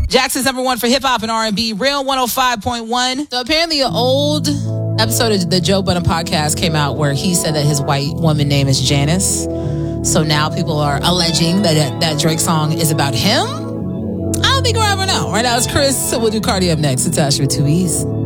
Jackson's number one for hip hop and R&B, Real 105.1. So apparently an old episode of the Joe Budden podcast came out where he said that his white woman name is Janice. So now people are alleging that Drake song is about him. I don't think we'll ever know. Right now it's Chris. So we'll do Cardi up next. It's Asher with 2 E's.